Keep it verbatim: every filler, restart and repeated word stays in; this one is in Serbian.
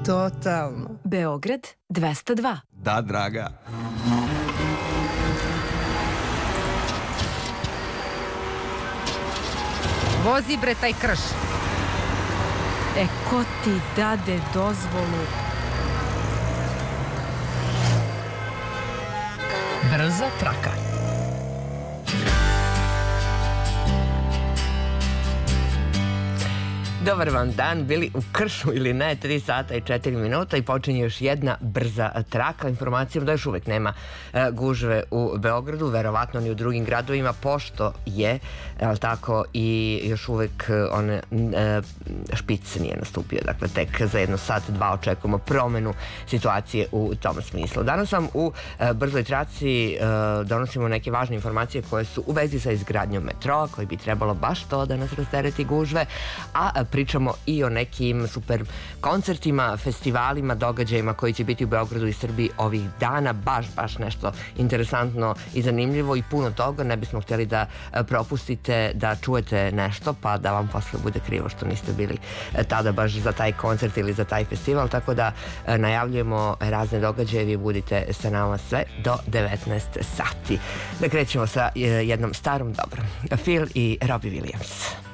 Totalno. Beograd dvesta dva. Da, draga. Vozi bre taj krš. E, ko ti dade dozvolu? Brza traka. Dobar vam dan, bili u kršu ili ne, tri sata i četiri minuta i počinje još jedna brza traka. Informacijom da još uvek nema e, gužve u Beogradu, verovatno ni u drugim gradovima, pošto je, ali tako, i još uvek on, e, špic nije nastupio. Dakle, tek za jedno sat, dva očekujemo promenu situacije u tom smislu. Danas vam u e, brzoj traci e, donosimo neke važne informacije koje su u vezi sa izgradnjom metroa, koji bi trebalo baš to da nas rastereti gužve, a pričamo i o nekim super koncertima, festivalima, događajima koji će biti u Beogradu i Srbiji ovih dana. Baš, baš nešto interesantno i zanimljivo i puno toga. Ne bismo htjeli da propustite, da čujete nešto, pa da vam posle bude krivo što niste bili tada baš za taj koncert ili za taj festival. Tako da najavljujemo razne događaje, vi budite sa nama sve do devetnaest sati. Da krećemo sa jednom starom dobrom. Phil i Robbie Williams.